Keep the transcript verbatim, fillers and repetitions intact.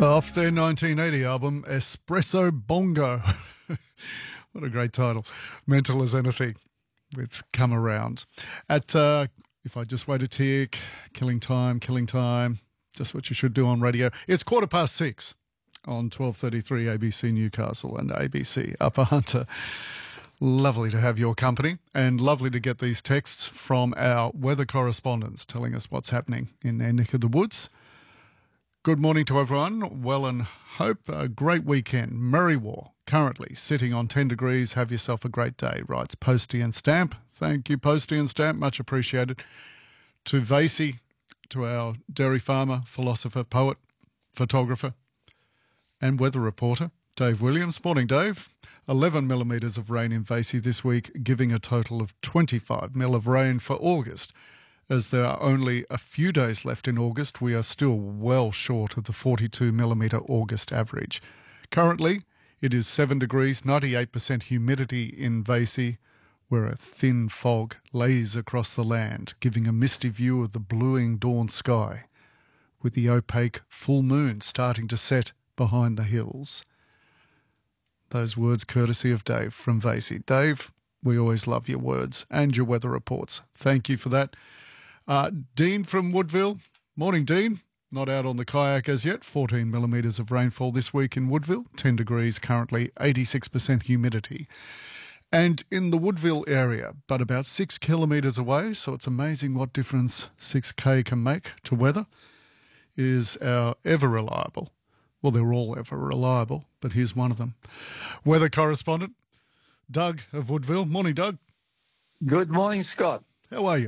Off their nineteen eighty album, Espresso Bongo. What a great title. Mental as Anything with Come Around. At, uh, if I just wait a tick, killing time, killing time, just what you should do on radio. It's quarter past six on twelve thirty-three A B C Newcastle and A B C Upper Hunter. Lovely to have your company and lovely to get these texts from our weather correspondents telling us what's happening in their neck of the woods. Good morning to everyone. Well and hope a great weekend. Murraywar, currently sitting on ten degrees. Have yourself a great day, writes Posty and Stamp. Thank you, Posty and Stamp. Much appreciated. To Vasey, to our dairy farmer, philosopher, poet, photographer and weather reporter, Dave Williams. Morning, Dave. eleven millimetres of rain in Vasey this week, giving a total of twenty-five mil of rain for August. As there are only a few days left in August, we are still well short of the forty-two millimetre August average. Currently, it is seven degrees, ninety-eight percent humidity in Vasey, where a thin fog lays across the land, giving a misty view of the bluing dawn sky, with the opaque full moon starting to set behind the hills. Those words courtesy of Dave from Vasey. Dave, we always love your words and your weather reports. Thank you for that. Uh, Dean from Woodville. Morning, Dean. Not out on the kayak as yet. fourteen millimetres of rainfall this week in Woodville. ten degrees currently, eighty-six percent humidity. And in the Woodville area, but about six kilometres away, so it's amazing what difference six K can make to weather, is our ever-reliable, well, they're all ever reliable, but here's one of them, weather correspondent, Doug of Woodville. Morning, Doug. Good morning, Scott. How are you?